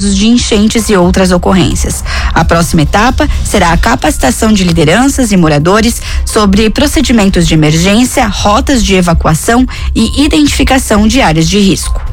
casos de enchentes e outras ocorrências. A próxima etapa será a capacitação de lideranças e moradores sobre procedimentos de emergência, rotas de evacuação e identificação de áreas de risco.